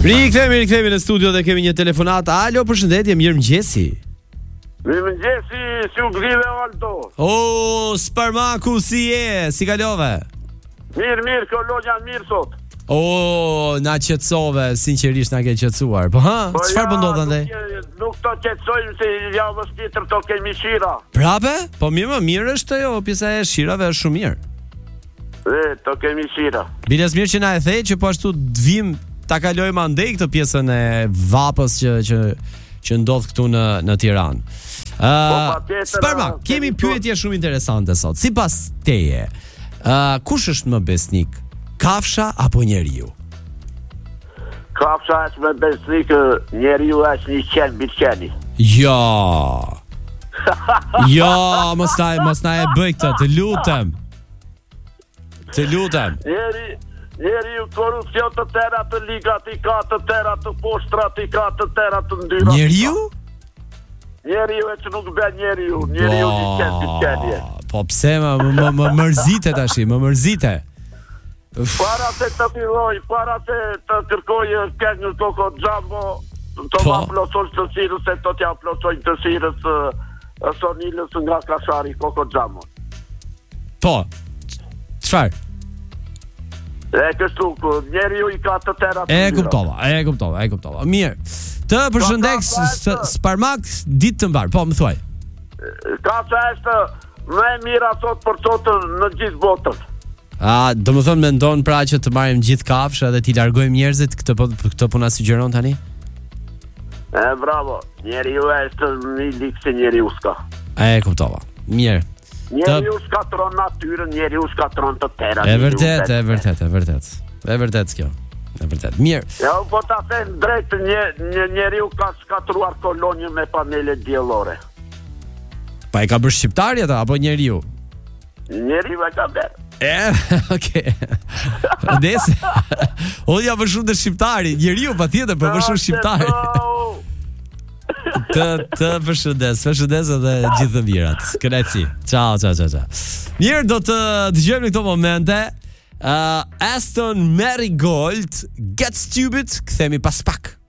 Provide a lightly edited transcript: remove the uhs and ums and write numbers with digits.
Rikthehemi në studio dhe kemi një telefonat. Alo, përshëndetje, mirëmëngjesi. Mirëmëngjesi, si u gdhive Aldo. Sparmaku, si je? Si kalove? Mirë, kolonja mirë sot. Na qetësove, sinqerisht na ke qetësuar. Po çfarë po ndodh andaj? Nuk të qetësojmë se javës tjetër to kemi shira. Prape? Po mirë është ajo, pjesa e shirave është shumë mirë. To kemi shira. Biles mirë që na e the që po ashtu vim ta kalojmë andej këtë pjesën e vapës që ndodh këtu në Tiranë. Sparmak, kemi pyetje shumë interesante sot. Sipas teje, kush është më besnik? Kafsha apo njeriu? Kafsha është më besnik, njeriu është një qenë mbi qeni. Mos na e bëj këtë, të lutem. Njeriu korupcion të tëra të ligat i ka, të tëra të poshtrat i ka, të tëra të ndyrat. Njeriu e që nuk bë njeriu një qenë mbi qeni. Po pse më mërzite tash, më mërzite. Para se të filloj, para se të kërkoj këngë Koko Xhamo, të ma plotësoj të sirës, se të t'ja plotësoj të sirës sonilës nga Kashari, Koko Xhamo. Po, qëfar? E kështu, njeriu i ka të tëra të ndyra. E kuptova. Mirë. Të përshëndeks Sparmak, ditë të mbar. Po, më thuaj. Kafsha është më e mira sot për sotën në gjithë botën. Do më thonë mendon pra që të marrim gjithë kafshë dhe t'i largojmë njerëzit, këtë po na sugjeron tani? Bravo, njeriu është një likë se njeriu s'ka. E kuptova, mirë. Njeriu shkatron natyrën, njeriu shkatron të tëra. E vërtet kjo. E vërtet, mirë. Po ta them drejt, njeriu ka shkatruar kolonjën me panele diellore. Pa e ka bërë shqiptari ata apo njeriu? Njeriu e ka bërë. Okay. Unë jam më shumë të shqiptari, njeriu patjetër, po më shumë shqiptari. Të përshëndes edhe gjithë të mirat. Kënaqësi. Ciao. Mirë, do të dëgjojmë në këto momente Aston Marigold, Get Stupid, kthehemi pas pak.